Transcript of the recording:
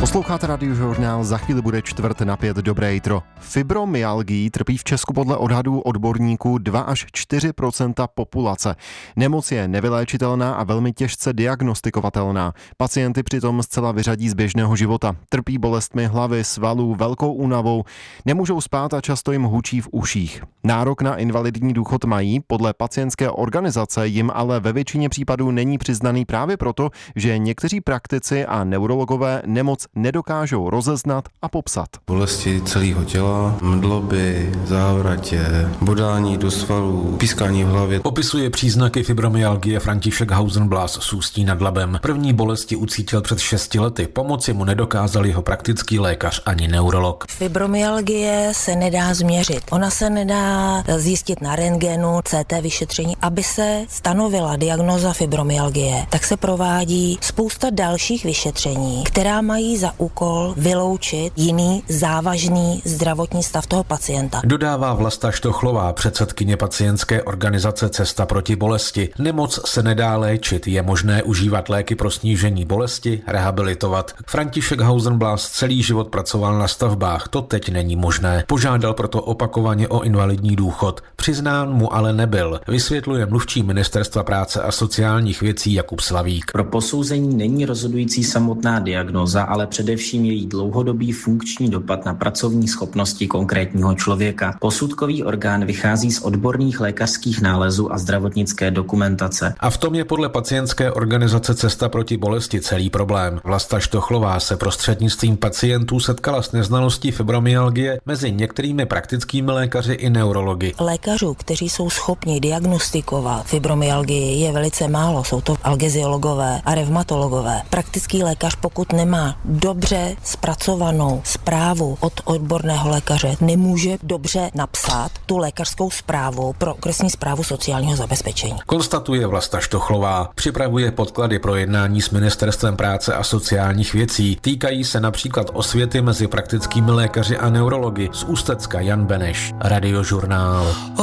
Posloucháte Radiožurnál, za chvíli bude 4:45, dobré jitro. Fibromyalgií trpí v Česku podle odhadů odborníků 2 až 4% populace. Nemoc je nevyléčitelná a velmi těžce diagnostikovatelná. Pacienty přitom zcela vyřadí z běžného života. Trpí bolestmi hlavy, svalů, velkou únavou, nemůžou spát a často jim hučí v uších. Nárok na invalidní důchod mají, podle pacientské organizace jim ale ve většině případů není přiznaný právě proto, že někteří praktici a neurologové nemoc nedokážou rozeznat a popsat. Bolesti celého těla, mdloby, závratě, bodání do svalů, pískání v hlavě. Opisuje příznaky fibromyalgie František Hausenblas z Ústí nad Labem. První bolesti ucítil před 6 lety. Pomoci mu nedokázal jeho praktický lékař ani neurolog. Fibromyalgie se nedá změřit. Ona se nedá zjistit na rentgenu, CT vyšetření. Aby se stanovila diagnóza fibromyalgie, tak se provádí spousta dalších vyšetření, která mají za úkol vyloučit jiný závažný zdravotní stav toho pacienta. Dodává Vlasta Štochlová, předsedkyně pacientské organizace Cesta proti bolesti. Nemoc se nedá léčit, je možné užívat léky pro snížení bolesti, rehabilitovat. František Hausenblas celý život pracoval na stavbách, to teď není možné. Požádal proto opakovaně o invalidní důchod. Přiznán mu ale nebyl, vysvětluje mluvčí Ministerstva práce a sociálních věcí Jakub Slavík. Pro posouzení není rozhodující samotná diagnóza, ale především její dlouhodobý funkční dopad na pracovní schopnosti konkrétního člověka. Posudkový orgán vychází z odborných lékařských nálezů a zdravotnické dokumentace. A v tom je podle pacientské organizace Cesta proti bolesti celý problém. Vlasta Štochlová se prostřednictvím pacientů setkala s neznalostí fibromyalgie mezi některými praktickými lékaři i neurology. Lékařů, kteří jsou schopni diagnostikovat fibromyalgii, je velice málo. Jsou to algeziologové a revmatologové. Praktický lékař, pokud nemá dobře zpracovanou zprávu od odborného lékaře, nemůže dobře napsat tu lékařskou zprávu pro okresní správu sociálního zabezpečení. Konstatuje Vlasta Štochlová. Připravuje podklady pro jednání s Ministerstvem práce a sociálních věcí. Týkají se například osvěty mezi praktickými lékaři a neurology. Z Ústecka Jan Beneš, Radiožurnál.